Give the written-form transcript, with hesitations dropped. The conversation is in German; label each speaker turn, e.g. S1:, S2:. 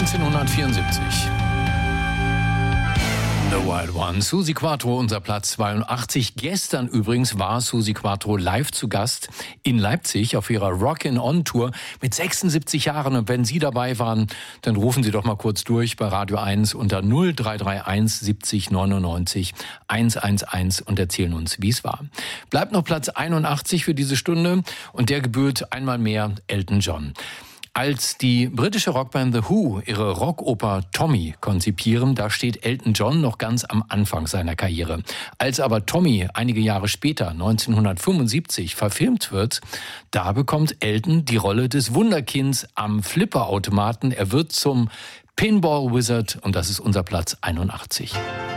S1: 1974. The Wild One. Suzi Quatro, unser Platz 82. Gestern übrigens war Suzi Quatro live zu Gast in Leipzig auf ihrer Rockin'-On-Tour mit 76 Jahren. Und wenn Sie dabei waren, dann rufen Sie doch mal kurz durch bei Radio 1 unter 0331 70 99 111 und erzählen uns, wie es war. Bleibt noch Platz 81 für diese Stunde und der gebührt einmal mehr Elton John. Als die britische Rockband The Who ihre Rockoper Tommy konzipieren, da steht Elton John noch ganz am Anfang seiner Karriere. Als aber Tommy einige Jahre später, 1975, verfilmt wird, da bekommt Elton die Rolle des Wunderkinds am Flipperautomaten. Er wird zum Pinball Wizard und das ist unser Platz 81.